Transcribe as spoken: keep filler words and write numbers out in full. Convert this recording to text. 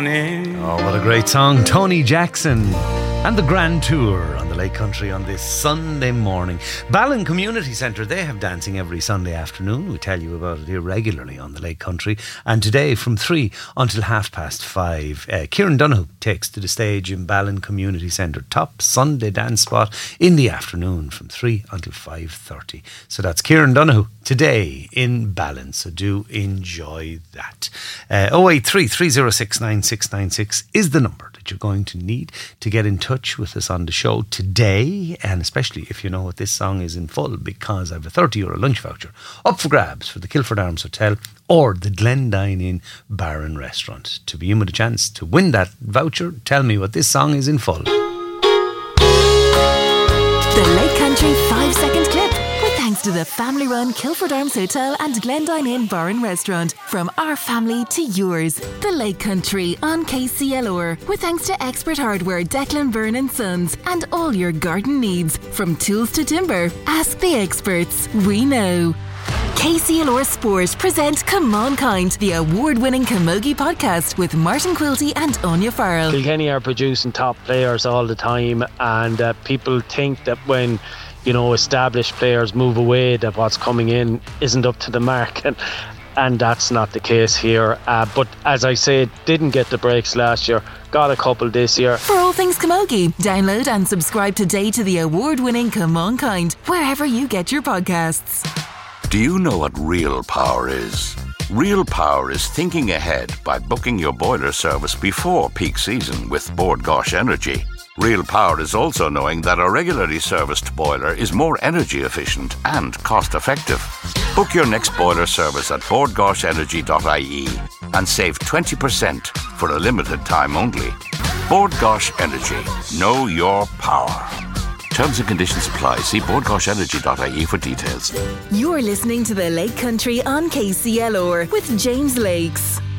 Oh, what a great song. Tony Jackson and the Grand Tour on the Lake Country on this Sunday morning. Ballin Community Centre, they have dancing every Sunday afternoon. We tell you about it here regularly on the Lake Country. And today from three until half past five, uh, Kieran Donoghue takes to the stage in Ballin Community Centre. Top Sunday dance spot in the afternoon from three until five thirty. So that's Kieran Donoghue today in Ballin. So do enjoy that. Uh, oh eight three, three oh six, nine six nine six is the number that you're going to need to get in touch with us on the show today, and especially if you know what this song is in full, because I have a thirty euro lunch voucher up for grabs for the Kilford Arms Hotel or the Glendine Inn Bar and Restaurant. To be in with a chance to win that voucher, tell me what this song is in full. The Lake Country five second clip. Thanks to the family-run Kilford Arms Hotel and Glendine Inn Bar and Restaurant. From our family to yours. The Lake Country on K C L R. With thanks to Expert Hardware, Declan Byrne and Sons. And all your garden needs. From tools to timber. Ask the experts. We know. K C L R Sport present Come On Kind, the award-winning Camogie podcast with Martin Quilty and Anya Farrell. Kilkenny are producing top players all the time, and uh, people think that when you know, established players move away, that what's coming in isn't up to the mark, and, and that's not the case here. Uh, but as I said, didn't get the breaks last year, got a couple this year. For all things Camogie, download and subscribe today to the award-winning Come On Kind, wherever you get your podcasts. Do you know what real power is? Real power is thinking ahead by booking your boiler service before peak season with Bord Gáis Energy. Real power is also knowing that a regularly serviced boiler is more energy efficient and cost effective. Book your next boiler service at bord gáis energy dot I E and save twenty percent for a limited time only. Bord Gáis Energy. Know your power. Terms and conditions apply. See bord gáis energy dot I E for details. You're listening to the Lake Country on K C L R with James Lakes.